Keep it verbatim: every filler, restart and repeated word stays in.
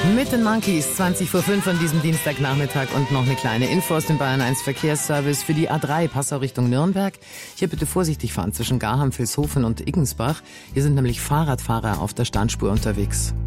Mit den Monkeys, zwanzig vor fünf an diesem Dienstagnachmittag und noch eine kleine Info aus dem Bayern eins Verkehrsservice für die A drei Passau Richtung Nürnberg. Hier bitte vorsichtig fahren zwischen Garham, Vilshofen und Iggensbach. Hier sind nämlich Fahrradfahrer auf der Standspur unterwegs.